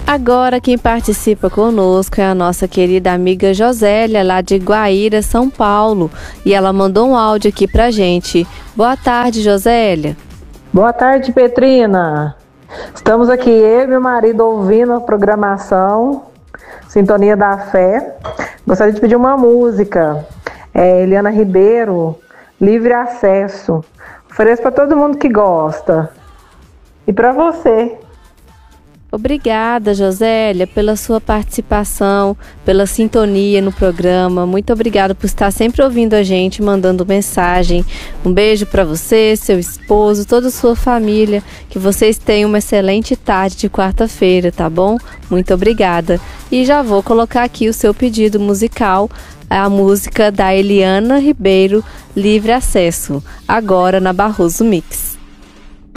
Agora quem participa conosco é a nossa querida amiga Josélia, lá de Guaíra, São Paulo. E ela mandou um áudio aqui pra gente. Boa tarde, Josélia. Boa tarde, Petrina. Estamos aqui, eu e meu marido, ouvindo a programação Sintonia da Fé. Gostaria de pedir uma música. Eliana Ribeiro, Livre Acesso. Ofereço para todo mundo que gosta. E para você. Obrigada, Josélia, pela sua participação, pela sintonia no programa. Muito obrigada por estar sempre ouvindo a gente, mandando mensagem. Um beijo para você, seu esposo, toda a sua família. Que vocês tenham uma excelente tarde de quarta-feira, tá bom? Muito obrigada. E já vou colocar aqui o seu pedido musical, a música da Eliana Ribeiro, Livre Acesso, agora na Barroso Mix.